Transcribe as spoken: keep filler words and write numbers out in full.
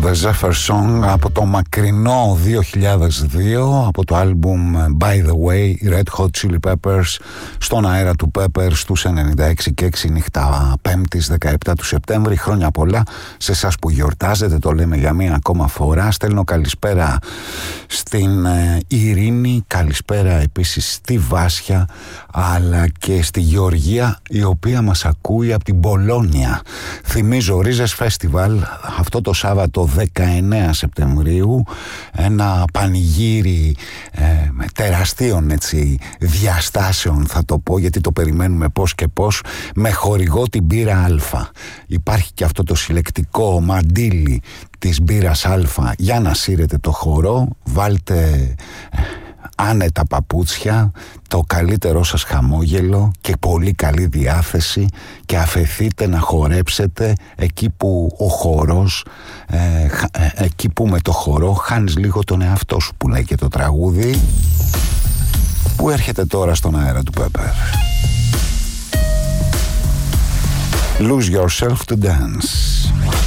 The Zephyr Song από το μακρινό δύο χιλιάδες δύο, από το άλμπουμ By The Way, Red Hot Chili Peppers, στον αέρα του Peppers στους ενενήντα έξι και έξι νύχτα Πέμπτης δεκαεπτά του Σεπτέμβρη. Χρόνια πολλά σε εσάς που γιορτάζετε, το λέμε για μία ακόμα φορά. Στέλνω καλησπέρα στην ε, Ειρήνη, καλησπέρα επίσης στη Βάσια, αλλά και στη Γεωργία, η οποία μας ακούει από την Πολόνια. Θυμίζω, Ρίζες Φέστιβαλ αυτό το Σάββατο δεκαεννέα Σεπτεμβρίου, ένα πανηγύρι ε, με τεραστίων έτσι, διαστάσεων, θα το πω, γιατί το περιμένουμε πώς και πώς, με χορηγό την μπύρα Α. Υπάρχει και αυτό το συλλεκτικό μαντίλι της μπύρας Α για να σύρετε το χορό. Βάλτε άνετα παπούτσια, το καλύτερό σας χαμόγελο και πολύ καλή διάθεση και αφεθείτε να χορέψετε εκεί που ο χορός, ε, ε, εκεί που με το χορό χάνεις λίγο τον εαυτό σου, που λέει και το τραγούδι που έρχεται τώρα στον αέρα του Pepper. Lose yourself to dance.